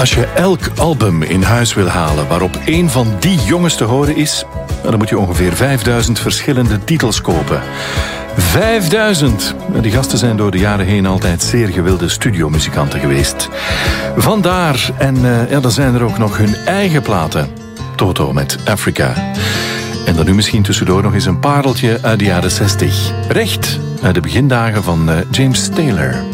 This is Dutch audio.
Als je elk album in huis wil halen waarop één van die jongens te horen is, dan moet je ongeveer 5000 verschillende titels kopen. 5000! Die gasten zijn door de jaren heen altijd zeer gewilde studiomuzikanten geweest. Vandaar, en dan zijn er ook nog hun eigen platen. Toto met Africa. En dan nu misschien tussendoor nog eens een pareltje uit de jaren 60. Recht uit de begindagen van James Taylor.